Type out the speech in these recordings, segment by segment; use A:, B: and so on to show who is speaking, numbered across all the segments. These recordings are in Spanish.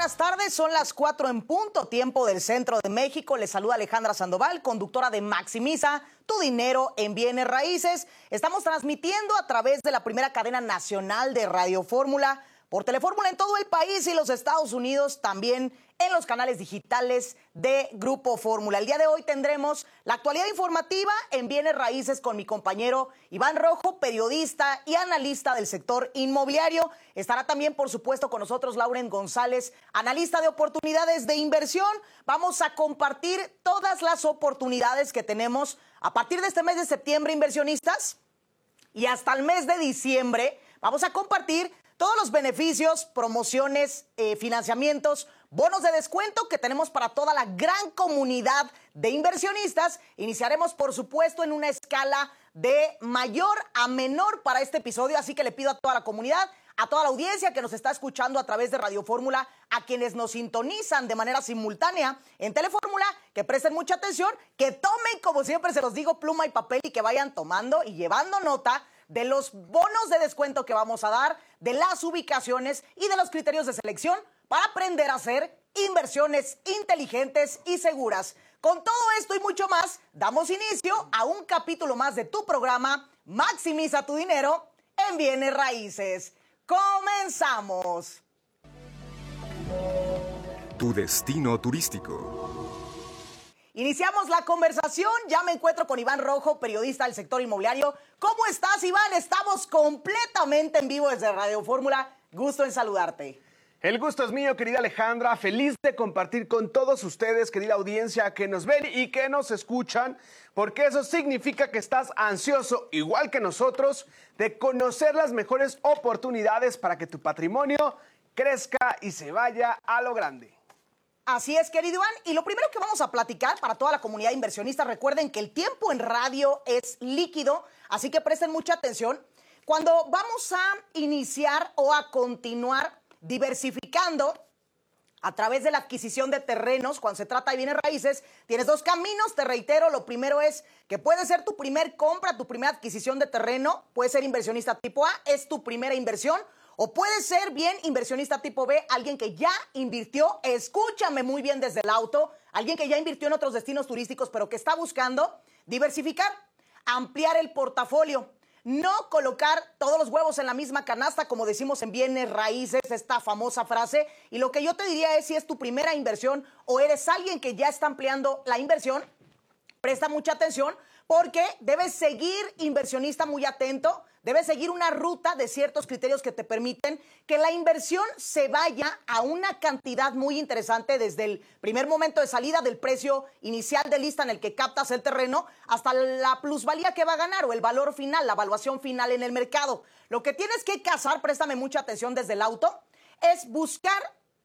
A: buenas tardes, son las 4 en punto, tiempo del centro de México. Les saluda Alejandra Sandoval, conductora de Maximiza tu dinero en bienes raíces. Estamos transmitiendo a través de la primera cadena nacional de Radio Fórmula, por Telefórmula en todo el país y los Estados Unidos, también en los canales digitales de Grupo Fórmula. El día de hoy tendremos la actualidad informativa en bienes raíces con mi compañero Iván Rojo, periodista y analista del sector inmobiliario. Estará también, por supuesto, con nosotros Lauren González, analista de oportunidades de inversión. Vamos a compartir todas las oportunidades que tenemos a partir de este mes de septiembre, inversionistas, y hasta el mes de diciembre. Vamos a compartir todos los beneficios, promociones, financiamientos, bonos de descuento que tenemos para toda la gran comunidad de inversionistas. Iniciaremos, por supuesto, en una escala de mayor a menor para este episodio, así que le pido a toda la comunidad, a toda la audiencia que nos está escuchando a través de Radio Fórmula, a quienes nos sintonizan de manera simultánea en Telefórmula, que presten mucha atención, que tomen, como siempre se los digo, pluma y papel y que vayan tomando y llevando nota de los bonos de descuento que vamos a dar, de las ubicaciones y de los criterios de selección para aprender a hacer inversiones inteligentes y seguras. Con todo esto y mucho más, damos inicio a un capítulo más de tu programa Maximiza tu dinero en bienes raíces. ¡Comenzamos!
B: Tu destino turístico.
A: Iniciamos la conversación, ya me encuentro con Iván Rojo, periodista del sector inmobiliario. ¿Cómo estás, Iván? Estamos completamente en vivo desde Radio Fórmula. Gusto en saludarte.
C: El gusto es mío, querida Alejandra. Feliz de compartir con todos ustedes, querida audiencia, que nos ven y que nos escuchan, porque eso significa que estás ansioso, igual que nosotros, de conocer las mejores oportunidades para que tu patrimonio crezca y se vaya a lo grande.
A: Así es, querido Iván. Y lo primero que vamos a platicar para toda la comunidad inversionista, recuerden que el tiempo en radio es líquido, así que presten mucha atención. Cuando vamos a iniciar o a continuar diversificando a través de la adquisición de terrenos, cuando se trata de bienes raíces, tienes dos caminos, te reitero. Lo primero es que puede ser tu primer compra, tu primera adquisición de terreno, puede ser inversionista tipo A, es tu primera inversión. O puede ser bien inversionista tipo B, alguien que ya invirtió, escúchame muy bien desde el auto, alguien que ya invirtió en otros destinos turísticos, pero que está buscando diversificar, ampliar el portafolio, no colocar todos los huevos en la misma canasta, como decimos en bienes raíces, esta famosa frase. Y lo que yo te diría es, si es tu primera inversión o eres alguien que ya está ampliando la inversión, presta mucha atención, porque debes seguir, inversionista, muy atento. Debes seguir una ruta de ciertos criterios que te permiten que la inversión se vaya a una cantidad muy interesante desde el primer momento de salida del precio inicial de lista en el que captas el terreno hasta la plusvalía que va a ganar o el valor final, la evaluación final en el mercado. Lo que tienes que cazar, préstame mucha atención desde el auto, es buscar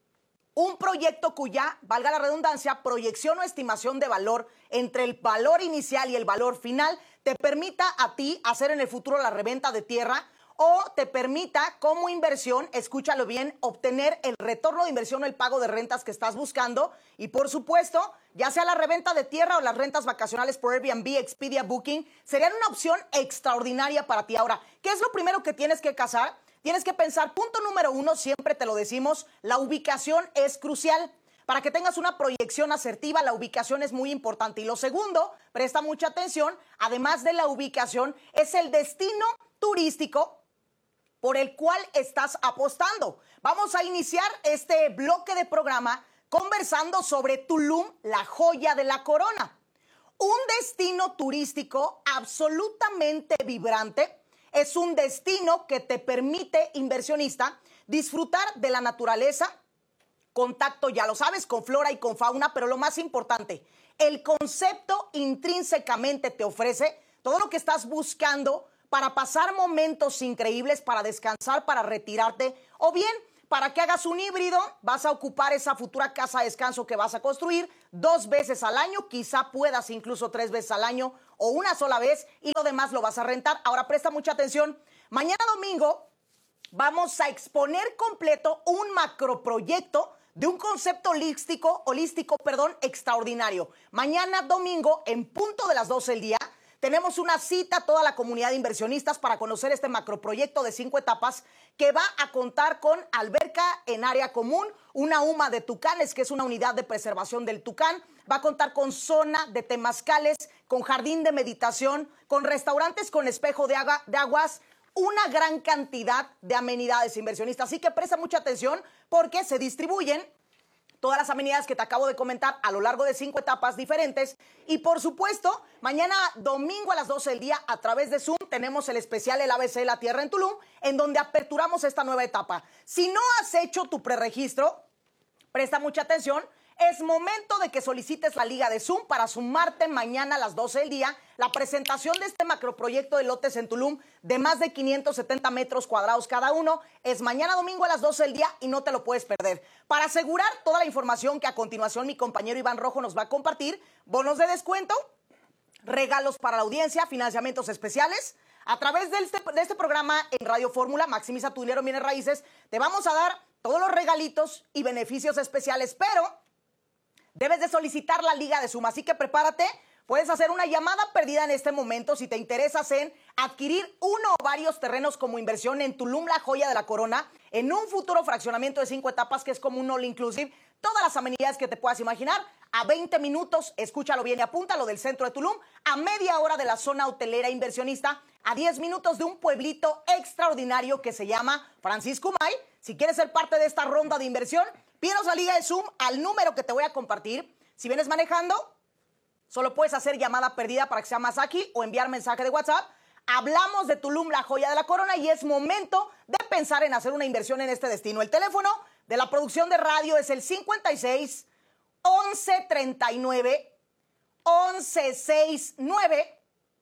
A: un proyecto cuya, valga la redundancia, proyección o estimación de valor entre el valor inicial y el valor final te permita a ti hacer en el futuro la reventa de tierra o te permita como inversión, escúchalo bien, obtener el retorno de inversión o el pago de rentas que estás buscando. Y por supuesto, ya sea la reventa de tierra o las rentas vacacionales por Airbnb, Expedia, Booking, serían una opción extraordinaria para ti. Ahora, ¿qué es lo primero que tienes que cazar? Tienes que pensar, punto número 1, siempre te lo decimos, la ubicación es crucial. Para que tengas una proyección asertiva, la ubicación es muy importante. Y lo segundo, presta mucha atención, además de la ubicación, es el destino turístico por el cual estás apostando. Vamos a iniciar este bloque de programa conversando sobre Tulum, la joya de la corona. Un destino turístico absolutamente vibrante. Es un destino que te permite, inversionista, disfrutar de la naturaleza, contacto, ya lo sabes, con flora y con fauna, pero lo más importante, el concepto intrínsecamente te ofrece todo lo que estás buscando para pasar momentos increíbles, para descansar, para retirarte, o bien para que hagas un híbrido. Vas a ocupar esa futura casa de descanso que vas a construir 2 veces al año, quizá puedas incluso 3 veces al año o una sola vez, y lo demás lo vas a rentar. Ahora presta mucha atención, mañana domingo vamos a exponer completo un macroproyecto de un concepto holístico, extraordinario. Mañana domingo, en punto de las 12 del día, tenemos una cita a toda la comunidad de inversionistas para conocer este macroproyecto de 5 etapas que va a contar con alberca en área común, una UMA de tucanes, que es una unidad de preservación del tucán, va a contar con zona de temazcales, con jardín de meditación, con restaurantes con espejo de aguas, una gran cantidad de amenidades, inversionistas. Así que presta mucha atención porque se distribuyen todas las amenidades que te acabo de comentar a lo largo de 5 etapas diferentes. Y por supuesto, mañana domingo a las 12 del día, a través de Zoom, tenemos el especial El ABC de la Tierra en Tulum, en donde aperturamos esta nueva etapa. Si no has hecho tu preregistro, presta mucha atención. Es momento de que solicites la liga de Zoom para sumarte mañana a las 12 del día. La presentación de este macroproyecto de lotes en Tulum de más de 570 metros cuadrados cada uno es mañana domingo a las 12 del día y no te lo puedes perder. Para asegurar toda la información que a continuación mi compañero Iván Rojo nos va a compartir, bonos de descuento, regalos para la audiencia, financiamientos especiales. A través de este programa en Radio Fórmula, Maximiza tu dinero en bienes raíces, te vamos a dar todos los regalitos y beneficios especiales, pero debes de solicitar la liga de Zoom, así que prepárate. Puedes hacer una llamada perdida en este momento si te interesas en adquirir uno o varios terrenos como inversión en Tulum, la joya de la corona, en un futuro fraccionamiento de 5 etapas que es como un all inclusive, todas las amenidades que te puedas imaginar, a 20 minutos, escúchalo bien y apúntalo, del centro de Tulum, a media hora de la zona hotelera inversionista, a 10 minutos de un pueblito extraordinario que se llama Francisco May. Si quieres ser parte de esta ronda de inversión, pídenos la liga de Zoom al número que te voy a compartir. Si vienes manejando, solo puedes hacer llamada perdida para que sea más aquí o enviar mensaje de WhatsApp. Hablamos de Tulum, la joya de la corona, y es momento de pensar en hacer una inversión en este destino. El teléfono de la producción de radio es el 56 11 39 11 69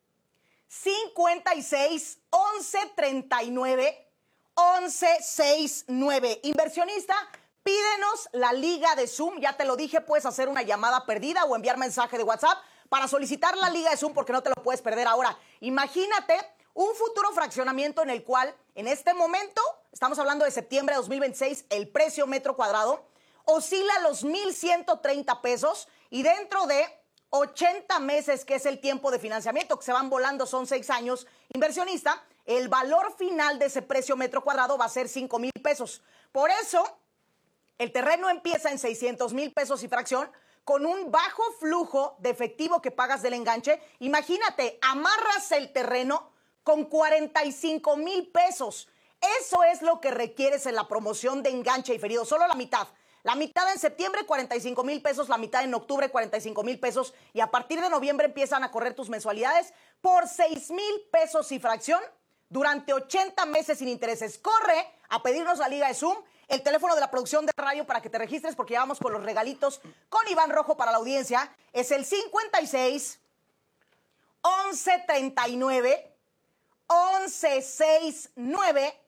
A: 56 11 39 11 69. Inversionista, pídenos la liga de Zoom. Ya te lo dije, puedes hacer una llamada perdida o enviar mensaje de WhatsApp para solicitar la liga de Zoom porque no te lo puedes perder ahora. Imagínate un futuro fraccionamiento en el cual en este momento, estamos hablando de septiembre de 2026, el precio metro cuadrado oscila a los 1,130 pesos y dentro de 80 meses, que es el tiempo de financiamiento, que se van volando, son 6 años, inversionista, el valor final de ese precio metro cuadrado va a ser 5,000 pesos. Por eso, el terreno empieza en 600,000 pesos y fracción, con un bajo flujo de efectivo que pagas del enganche. Imagínate, amarras el terreno con 45,000 pesos. Eso es lo que requieres en la promoción de enganche diferido, solo la mitad. La mitad en septiembre, 45,000 pesos, la mitad en octubre, 45,000 pesos, y a partir de noviembre empiezan a correr tus mensualidades por 6,000 pesos y fracción durante 80 meses sin intereses. Corre a pedirnos la liga de Zoom. El teléfono de la producción de radio para que te registres, porque ya vamos con los regalitos con Iván Rojo para la audiencia, es el 56 11 39 11 69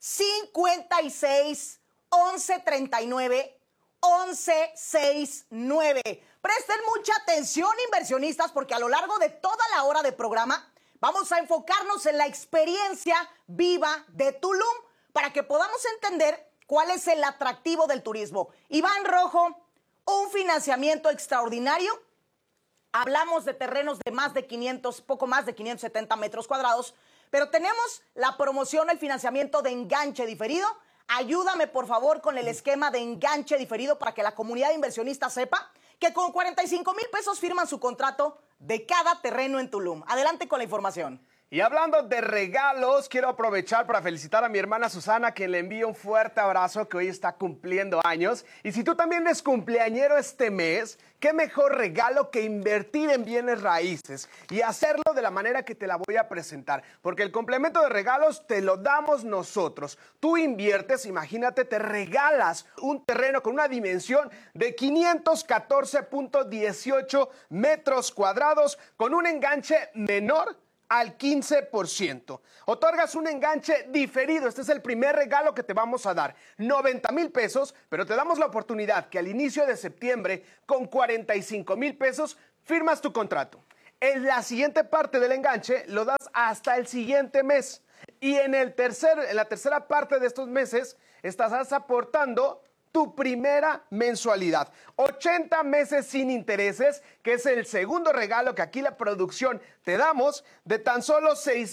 A: 56 11 39 11 69. Presten mucha atención, inversionistas, porque a lo largo de toda la hora de programa vamos a enfocarnos en la experiencia viva de Tulum para que podamos entender cuál es el atractivo del turismo. Iván Rojo, un financiamiento extraordinario. Hablamos de terrenos de más de 500, poco más de 570 metros cuadrados, pero tenemos la promoción, el financiamiento de enganche diferido. Ayúdame, por favor, con el esquema de enganche diferido para que la comunidad de inversionistas sepa que con 45,000 pesos firman su contrato de cada terreno en Tulum. Adelante con la información.
C: Y hablando de regalos, quiero aprovechar para felicitar a mi hermana Susana, quien le envío un fuerte abrazo, que hoy está cumpliendo años. Y si tú también eres cumpleañero este mes, qué mejor regalo que invertir en bienes raíces y hacerlo de la manera que te la voy a presentar. Porque el complemento de regalos te lo damos nosotros. Tú inviertes, imagínate, te regalas un terreno con una dimensión de 514.18 metros cuadrados con un enganche menor al 15%. Otorgas un enganche diferido. Este es el primer regalo que te vamos a dar. 90,000 pesos, pero te damos la oportunidad que al inicio de septiembre, con 45,000 pesos, firmas tu contrato. En la siguiente parte del enganche lo das hasta el siguiente mes. Y en la tercera parte de estos meses, estás aportando tu primera mensualidad. 80 meses sin intereses, que es el segundo regalo que aquí la producción te damos, de tan solo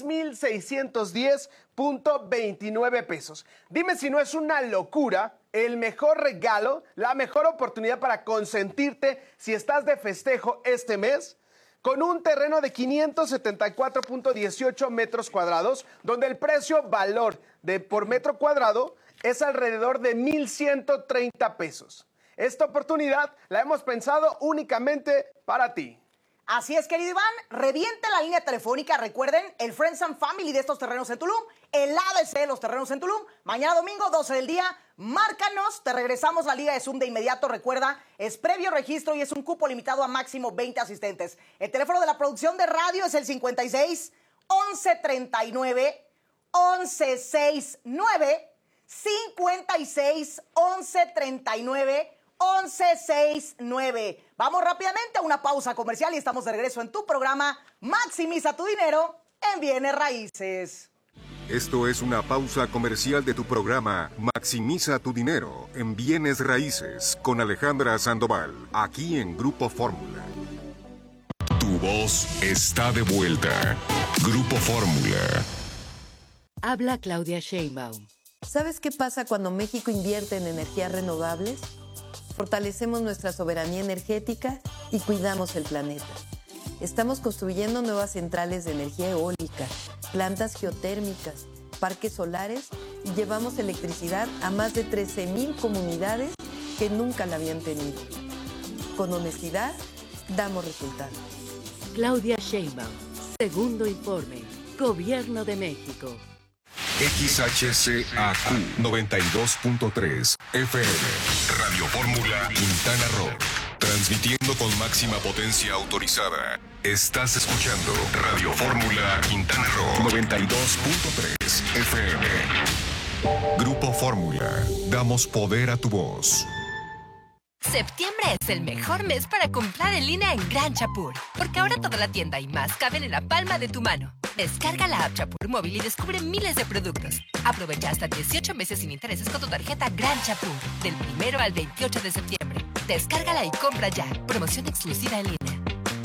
C: 6,610.29 pesos. Dime si no es una locura, el mejor regalo, la mejor oportunidad para consentirte si estás de festejo este mes, con un terreno de 574.18 metros cuadrados, donde el precio-valor por metro cuadrado es alrededor de 1,130 pesos. Esta oportunidad la hemos pensado únicamente para ti.
A: Así es, querido Iván, reviente la línea telefónica. Recuerden, el Friends and Family de estos terrenos en Tulum, el ABC de los terrenos en Tulum. Mañana domingo, 12 del día, márcanos, te regresamos la liga de Zoom de inmediato. Recuerda, es previo registro y es un cupo limitado a máximo 20 asistentes. El teléfono de la producción de radio es el 56 1139 1169, 56 1139 1169. Vamos rápidamente a una pausa comercial y estamos de regreso en tu programa Maximiza tu dinero en bienes raíces.
B: Esto es una pausa comercial de tu programa Maximiza tu dinero en bienes raíces con Alejandra Sandoval, aquí en Grupo Fórmula.
D: Tu voz está de vuelta. Grupo Fórmula.
E: Habla Claudia Sheinbaum.
F: ¿Sabes qué pasa cuando México invierte en energías renovables? Fortalecemos nuestra soberanía energética y cuidamos el planeta. Estamos construyendo nuevas centrales de energía eólica, plantas geotérmicas, parques solares y llevamos electricidad a más de 13,000 comunidades que nunca la habían tenido. Con honestidad, damos resultados.
E: Claudia Sheinbaum, segundo informe, Gobierno de México.
D: XHCAQ 92.3 FM. Radio Fórmula Quintana Roo. Transmitiendo con máxima potencia autorizada. Estás escuchando Radio Fórmula Quintana Roo 92.3 FM. Grupo Fórmula. Damos poder a tu voz.
G: Septiembre es el mejor mes para comprar en línea en Gran Chapur, porque ahora toda la tienda y más caben en la palma de tu mano. Descarga la app Chapur Móvil y descubre miles de productos. Aprovecha hasta 18 meses sin intereses con tu tarjeta Gran Chapur, del 1 al 28 de septiembre. Descárgala y compra ya. Promoción exclusiva en línea.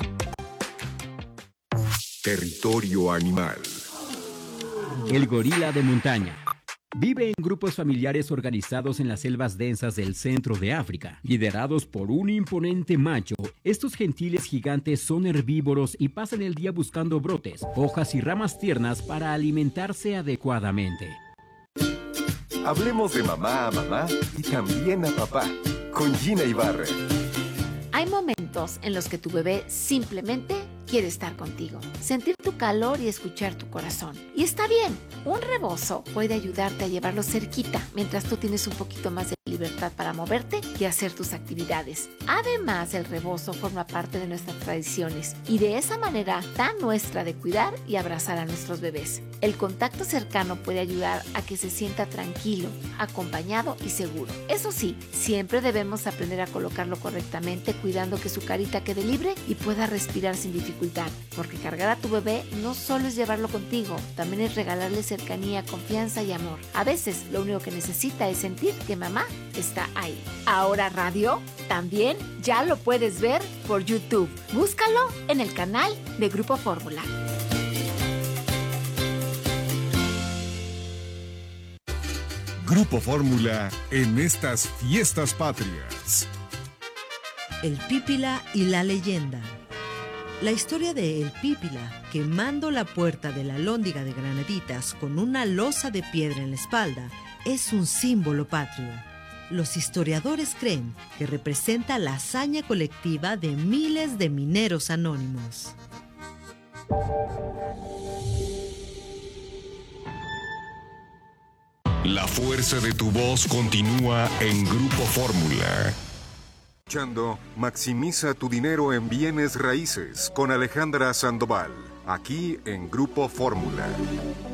B: Territorio animal.
H: El gorila de montaña. Vive en grupos familiares organizados en las selvas densas del centro de África. Liderados por un imponente macho, estos gentiles gigantes son herbívoros y pasan el día buscando brotes, hojas y ramas tiernas para alimentarse adecuadamente.
B: Hablemos de mamá a mamá y también a papá, con Gina Ibarra.
I: Hay momentos en los que tu bebé simplemente quiere estar contigo, sentir tu calor y escuchar tu corazón. Y está bien, un rebozo puede ayudarte a llevarlo cerquita mientras tú tienes un poquito más de libertad para moverte y hacer tus actividades. Además, el rebozo forma parte de nuestras tradiciones y de esa manera tan nuestra de cuidar y abrazar a nuestros bebés. El contacto cercano puede ayudar a que se sienta tranquilo, acompañado y seguro. Eso sí, siempre debemos aprender a colocarlo correctamente, cuidando que su carita quede libre y pueda respirar sin dificultad, porque cargar a tu bebé no solo es llevarlo contigo, también es regalarle cercanía, confianza y amor. A veces lo único que necesita es sentir que mamá está ahí. Ahora radio también ya lo puedes ver por YouTube. Búscalo en el canal de Grupo Fórmula.
D: Grupo Fórmula en estas fiestas patrias.
J: El Pípila y la leyenda. La historia de El Pípila, quemando la puerta de la Alhóndiga de Granaditas con una losa de piedra en la espalda, es un símbolo patrio. Los historiadores creen que representa la hazaña colectiva de miles de mineros anónimos.
D: La fuerza de tu voz continúa en Grupo Fórmula.
B: Escuchando Maximiza tu dinero en bienes raíces con Alejandra Sandoval, aquí en Grupo Fórmula.